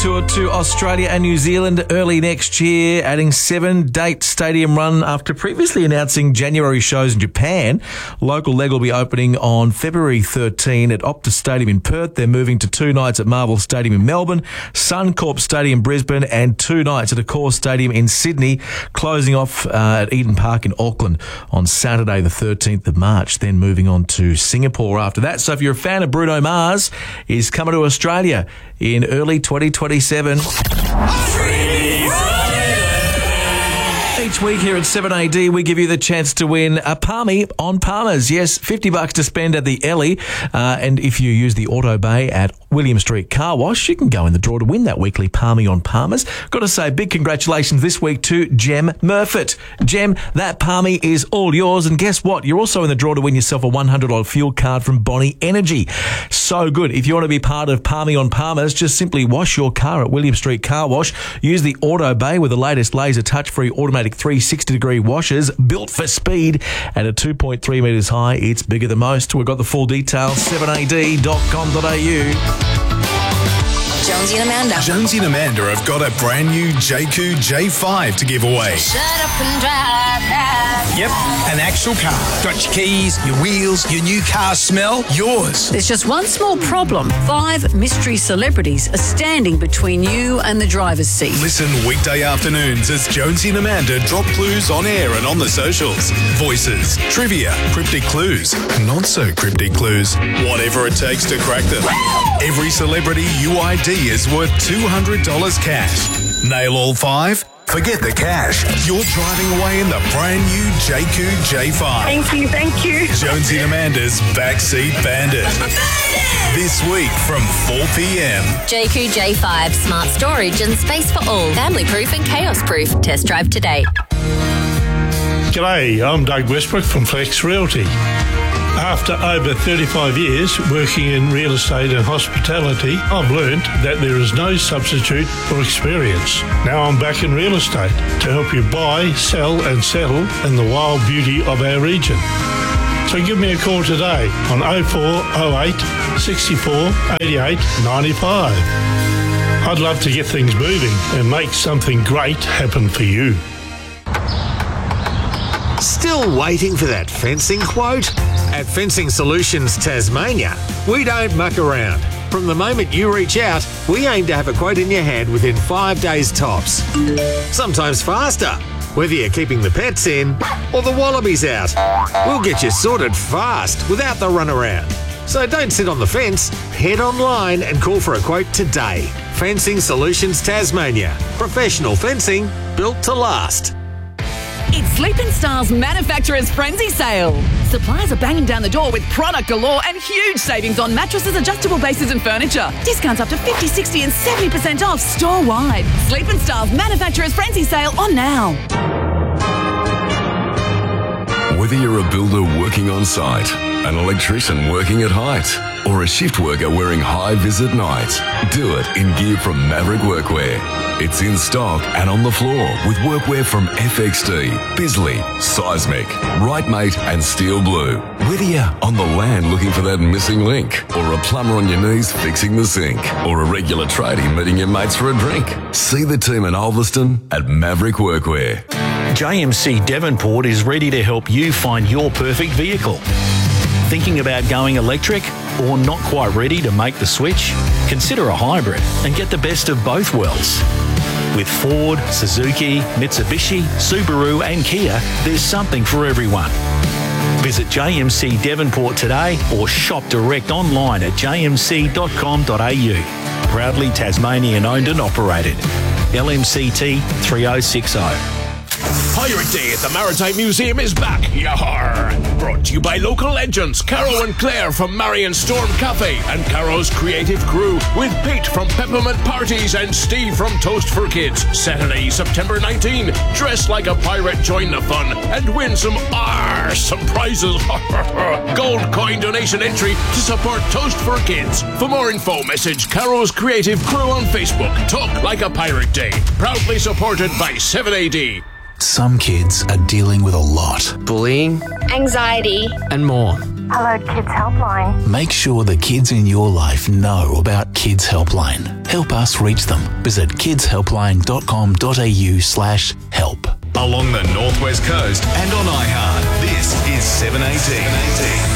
tour to Australia and New Zealand early next year, adding 7-date stadium run after previously announcing January shows in Japan. Local leg will be opening on February 13 at Optus Stadium in Perth. They're moving to 2 nights at Marvel Stadium in Melbourne, Suncorp Stadium Brisbane, and 2 nights at Accor Stadium in Sydney, closing off at Eden Park in Auckland on Saturday the 13th of March, then moving on to Singapore after that. So if you're a fan of Bruno Mars, he's coming to Australia in early 2027. Each week here at 7AD, we give you the chance to win a Palmy on Palmer's. Yes, $50 to spend at the Ellie. And if you use the Auto Bay at William Street Car Wash, you can go in the draw to win that weekly Palmy on Palmer's. Got to say, big congratulations this week to Jem Murfitt. Jem, that Palmy is all yours. And guess what? You're also in the draw to win yourself a $100 fuel card from Bonnie Energy. So good. If you want to be part of Palmy on Palmer's, just simply wash your car at William Street Car Wash. Use the Auto Bay with the latest laser touch-free automatic 360-degree washers, built for speed, and at 2.3 metres high, it's bigger than most. We've got the full details, 7ad.com.au. Jonesy and Amanda. Jonesy and Amanda have got a brand new JQ J5 to give away. Shut up and drive that. Yep, an actual car. Got your keys, your wheels, your new car smell, yours. There's just one small problem. 5 mystery celebrities are standing between you and the driver's seat. Listen weekday afternoons as Jonesy and Amanda drop clues on air and on the socials. Voices, trivia, cryptic clues, not so cryptic clues. Whatever it takes to crack them. Every celebrity UID is worth $200 cash. Nail all 5? Forget the cash. You're driving away in the brand new JQ J5. Thank you. Jonesy and Amanda's Backseat Bandit. This week from 4 p.m. JQ J5, smart storage and space for all. Family proof and chaos proof. Test drive today. G'day, I'm Doug Westbrook from Flex Realty. After over 35 years working in real estate and hospitality, I've learned that there is no substitute for experience. Now I'm back in real estate to help you buy, sell and settle in the wild beauty of our region. So give me a call today on 0408 64 88 95. I'd love to get things moving and make something great happen for you. Still waiting for that fencing quote? At Fencing Solutions Tasmania, we don't muck around. From the moment you reach out, we aim to have a quote in your hand within 5 days tops. Sometimes faster, whether you're keeping the pets in or the wallabies out. We'll get you sorted fast without the runaround. So don't sit on the fence, head online and call for a quote today. Fencing Solutions Tasmania. Professional fencing built to last. It's Sleep & Style's Manufacturer's Frenzy Sale. Suppliers are banging down the door with product galore and huge savings on mattresses, adjustable bases and furniture. Discounts up to 50, 60 and 70% off store-wide. Sleep & Style's Manufacturer's Frenzy Sale on now. Whether you're a builder working on site, an electrician working at height, or a shift worker wearing high-vis at night, do it in gear from Maverick Workwear. It's in stock and on the floor with workwear from FXD, Bisley, Seismic, Rightmate and Steel Blue. Whether you're on the land looking for that missing link, or a plumber on your knees fixing the sink, or a regular tradie meeting your mates for a drink, see the team in Ulverston at Maverick Workwear. JMC Devonport is ready to help you find your perfect vehicle. Thinking about going electric or not quite ready to make the switch? Consider a hybrid and get the best of both worlds. With Ford, Suzuki, Mitsubishi, Subaru and Kia, there's something for everyone. Visit JMC Devonport today or shop direct online at jmc.com.au. Proudly Tasmanian owned and operated. LMCT 3060. Pirate Day at the Maritime Museum is back. Yahar! Brought to you by local legends Caro and Claire from Marion Storm Cafe and Caro's creative crew with Pete from Peppermint Parties and Steve from Toast for Kids. Saturday, September 19. Dress like a pirate, join the fun and win some prizes. Gold coin donation entry to support Toast for Kids. For more info, message Caro's creative crew on Facebook. Talk like a Pirate Day. Proudly supported by 7AD. Some kids are dealing with a lot. Bullying, anxiety, and more. Hello, Kids Helpline. Make sure the kids in your life know about Kids Helpline. Help us reach them. Visit kidshelpline.com.au/help. Along the Northwest Coast and on iHeart, this is 718.